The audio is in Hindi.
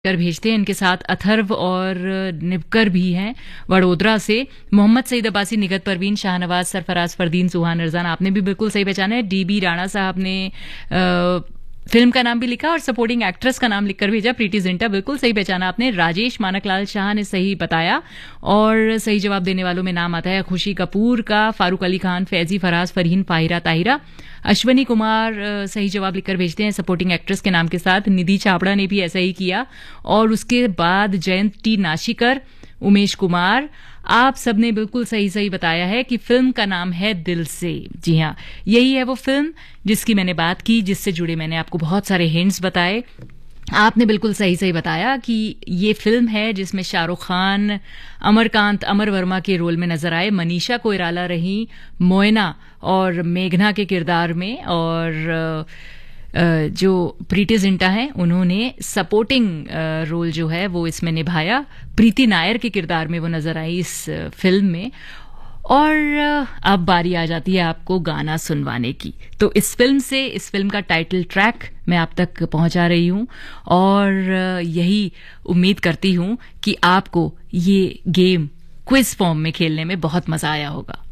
कर भेजते हैं। इनके साथ अथर्व और निबकर भी हैं वडोदरा से। मोहम्मद सईद अब्बासी, निगत परवीन, शाहनवाज, सरफराज, फरदीन, सुहान रजान, आपने भी बिल्कुल सही पहचाना है। डीबी राणा साहब ने फिल्म का नाम भी लिखा और सपोर्टिंग एक्ट्रेस का नाम लिखकर भेजा। प्रीति जिंटा, बिल्कुल सही पहचाना आपने। राजेश मानकलाल शाह ने सही बताया और सही जवाब देने वालों में नाम आता है खुशी कपूर का, फारूक अली खान, फैजी, फराज, फरहीन, फाहिरा, ताहिरा। अश्वनी कुमार सही जवाब लिखकर भेजते हैं सपोर्टिंग एक्ट्रेस के नाम के साथ। निधि छाबड़ा ने भी ऐसा ही किया और उसके बाद जयंत टी नाशिकर, उमेश कुमार, आप सबने बिल्कुल सही सही बताया है कि फिल्म का नाम है दिल से। जी हाँ, यही है वो फिल्म जिसकी मैंने बात की, जिससे जुड़े मैंने आपको बहुत सारे हिंट्स बताए। आपने बिल्कुल सही सही बताया कि ये फिल्म है जिसमें शाहरुख खान अमरकांत अमर वर्मा के रोल में नजर आए, मनीषा कोइराला रही मोयना और मेघना के किरदार में, और जो प्रीति जिंटा हैं उन्होंने सपोर्टिंग रोल जो है वो इसमें निभाया। प्रीति नायर के किरदार में वो नजर आई इस फिल्म में। और अब बारी आ जाती है आपको गाना सुनवाने की। तो इस फिल्म का टाइटल ट्रैक मैं आप तक पहुंचा रही हूं और यही उम्मीद करती हूं कि आपको ये गेम क्विज फॉर्म में खेलने में बहुत मजा आया होगा।